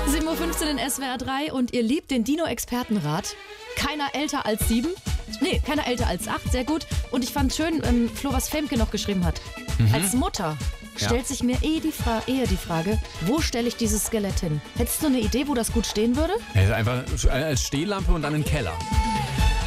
7:15 Uhr in SWR 3 und ihr liebt den Dino-Expertenrat. Keiner älter als 7. Nee, keiner älter als 8, sehr gut. Und ich fand schön, Flo, was Femke noch geschrieben hat. Als Mutter stellt sich mir eher die Frage, wo stelle ich dieses Skelett hin? Hättest du eine Idee, wo das gut stehen würde? Einfach als Stehlampe und dann im Keller.